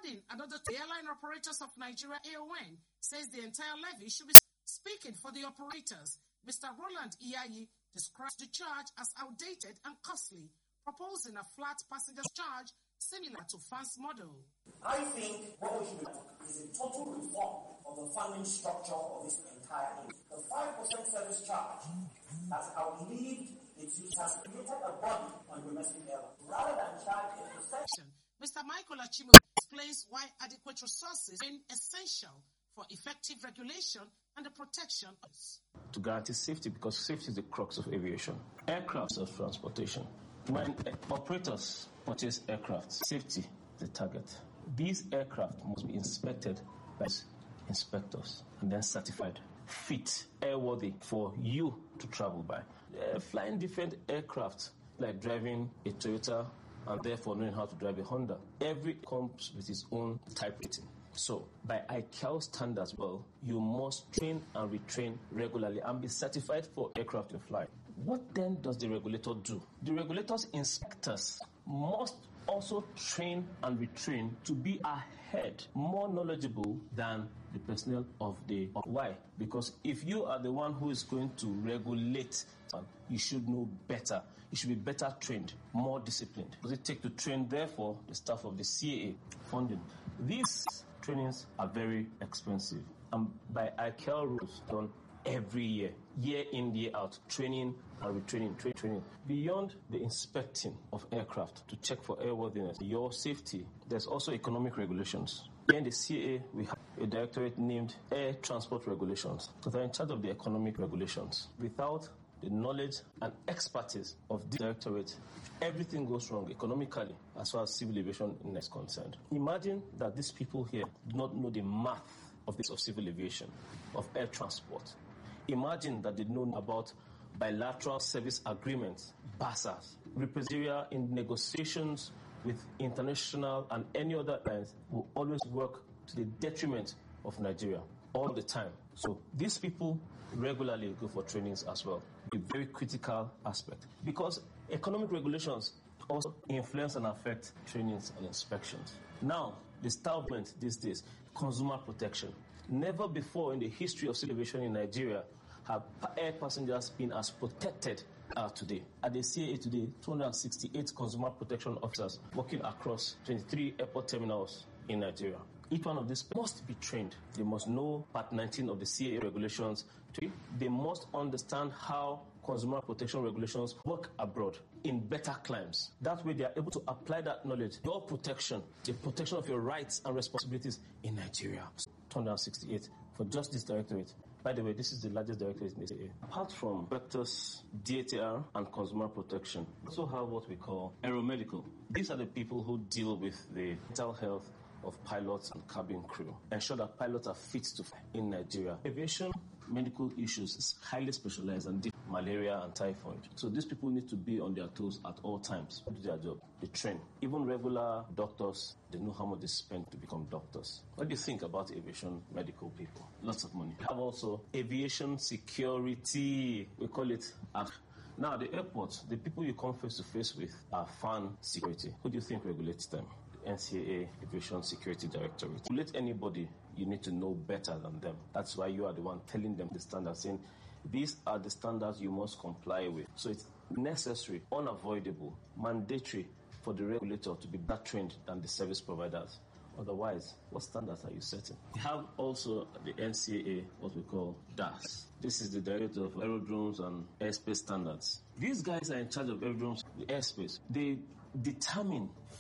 Adding another, the Airline Operators of Nigeria, AON, says the entire levy should be speaking for the operators. Mr. Roland Iyayi describes the charge as outdated and costly, proposing a flat passenger charge similar to FANS model. I think what we should do is a total reform of the funding structure of this entire thing. The 5% service charge has outlived its use, has created a body on domestic airlines. Rather than charge a perception. Mr. Michael Achimu explains why adequate resources are essential for effective regulation and the protection of to guarantee safety, because safety is the crux of aviation. Aircraft of transportation. When operators purchase aircraft, safety is the target. These aircraft must be inspected by inspectors and then certified, fit, airworthy for you to travel by. Flying different aircraft, like driving a Toyota and therefore knowing how to drive a Honda. Every comes with its own type rating. So, by ICAO standards, well, you must train and retrain regularly and be certified for aircraft you fly. What then does the regulator do? The regulator's inspectors must also train and retrain to be ahead, more knowledgeable than the personnel of the... Why? Because if you are the one who is going to regulate, you should know better. You should be better trained, more disciplined. What does it take to train, therefore, the staff of the CAA funding? These trainings are very expensive. And by ICAO rules, done every year in, year out, training and retraining, training. Beyond the inspecting of aircraft to check for airworthiness, your safety, there's also economic regulations. Here in the CAA, we have a directorate named Air Transport Regulations. So they're in charge of the economic regulations. Without the knowledge and expertise of the directorate, everything goes wrong economically as far as civil aviation is concerned. Imagine that these people here do not know the math of this of civil aviation, of air transport. Imagine that they know about bilateral service agreements, BASAs, representative in negotiations with international and any other lines will always work to the detriment of Nigeria all the time. So these people regularly go for trainings as well. A very critical aspect, because economic regulations also influence and affect trainings and inspections. Now, the government these days, consumer protection. Never before in the history of civil aviation in Nigeria have air passengers been as protected as today. At the CAA today, 268 consumer protection officers working across 23 airport terminals in Nigeria. Each one of these must be trained. They must know Part 19 of the CAA regulations. They must understand how consumer protection regulations work abroad in better climes. That way they are able to apply that knowledge, your protection, the protection of your rights and responsibilities in Nigeria. 268 for just this directorate. By the way, this is the largest directorate in the CAA. Apart from vectors, DATR, and consumer protection, we also have what we call aeromedical. These are the people who deal with the mental health of pilots and cabin crew, ensure that pilots are fit to fly in Nigeria. Aviation medical issues is highly specialized and deep malaria and typhoid. So these people need to be on their toes at all times to do their job. They train. Even regular doctors, they know how much they spend to become doctors. What do you think about aviation medical people? Lots of money. We have also aviation security. We call it now, the airports, the people you come face to face with are FAN security. Who do you think regulates them? NCAA, Aviation Security Directorate. To let anybody, you need to know better than them. That's why you are the one telling them the standards, saying these are the standards you must comply with. So it's necessary, unavoidable, mandatory for the regulator to be better trained than the service providers. Otherwise, what standards are you setting? We have also the NCAA, what we call DAS. This is the Director of Aerodromes and Airspace Standards. These guys are in charge of aerodromes, the airspace. They determine